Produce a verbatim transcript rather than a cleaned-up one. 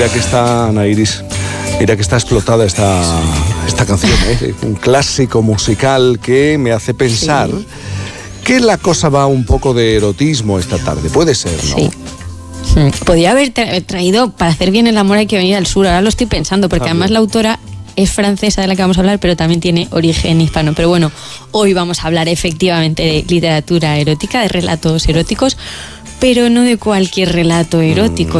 mira que está, Ana Iris, mira que está explotada esta, esta canción, ¿eh? Un clásico musical que me hace pensar sí. que la cosa va un poco de erotismo esta tarde, puede ser, ¿no? Sí. Podía haber tra- traído para hacer bien el amor hay que venir al sur, ahora lo estoy pensando, porque además la autora es francesa de la que vamos a hablar, pero también tiene origen hispano. Pero bueno, hoy vamos a hablar efectivamente de literatura erótica, de relatos eróticos, pero no de cualquier relato erótico,